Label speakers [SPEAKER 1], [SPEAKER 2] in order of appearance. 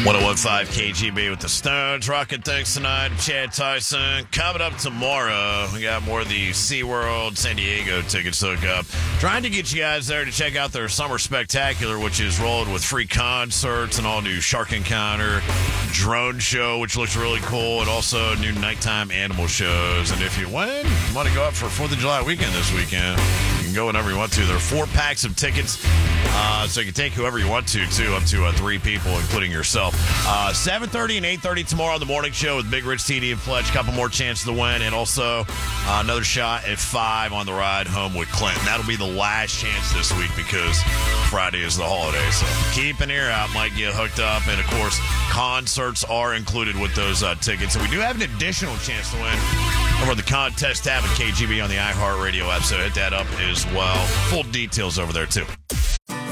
[SPEAKER 1] 101.5 KGB with the Stones. Rocking things tonight. Chad Tyson. Coming up tomorrow, we got more of the SeaWorld San Diego tickets to hook up. Trying to get you guys there to check out their Summer Spectacular, which is rolling with free concerts and all new Shark Encounter, drone show, which looks really cool, and also new nighttime animal shows. And if you want to go out for 4th of July weekend this weekend, you can go whenever you want to. There are 4 packs of tickets, so you can take whoever you want to, too, up to 3 people, including yourself. 7:30 and 8:30 tomorrow on the morning show with Big Rich, TD, and Fletch. A couple more chances to win, and also another shot at 5 on the ride home with Clinton. That'll be the last chance this week because Friday is the holiday. So keep an ear out. Might get hooked up. And, of course, concerts are included with those tickets. And we do have an additional chance to win over the contest tab at KGB on the iHeartRadio app. So hit that up as well. Full details over there, too.